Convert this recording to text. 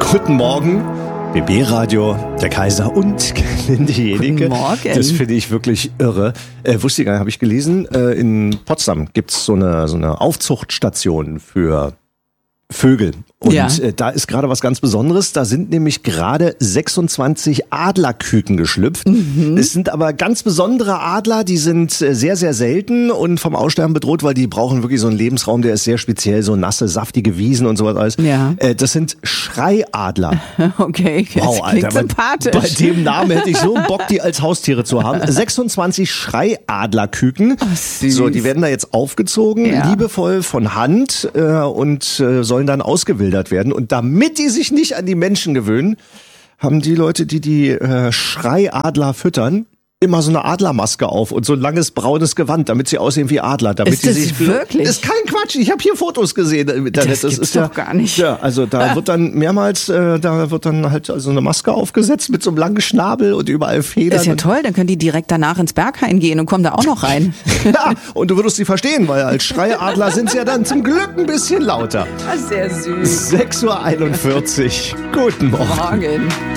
Guten Morgen, BB-Radio, der Kaiser und Linde Jenike. Guten Morgen. Das finde ich wirklich irre. Wusste ich gar nicht, habe ich gelesen. In Potsdam gibt's so eine Aufzuchtstation für Vögel. Und da ist gerade was ganz Besonderes. Da sind nämlich gerade 26 Adlerküken geschlüpft. Es sind aber ganz besondere Adler, die sind sehr, sehr selten und vom Aussterben bedroht, weil die brauchen wirklich so einen Lebensraum, der ist sehr speziell, so nasse, saftige Wiesen und sowas alles. Ja. Das sind Schreiadler. Okay, das Wow, klingt Alter, sympathisch. bei dem Namen hätte ich so Bock, die als Haustiere zu haben. 26 Schreiadlerküken. Oh, süß. So, die werden da jetzt aufgezogen, Ja. liebevoll von Hand und sollen dann ausgewildert werden. Und damit die sich nicht an die Menschen gewöhnen, haben die Leute, die Schreiadler füttern, immer so eine Adlermaske auf und so ein langes braunes Gewand, damit sie aussehen wie Adler. Damit Ist die das sich wirklich? Das ist kein Quatsch. Ich habe hier Fotos gesehen im Internet. Das gibt's doch gar nicht. Ja, also da wird dann mehrmals, da wird dann halt so eine Maske aufgesetzt mit so einem langen Schnabel und überall Federn. Das ist ja toll, dann können die direkt danach ins Berghain gehen und kommen da auch noch rein. Ja, und du würdest sie verstehen, weil als Schreiadler sind sie ja dann zum Glück ein bisschen lauter. Sehr süß. 6:41 Uhr. Guten Morgen. Morgen.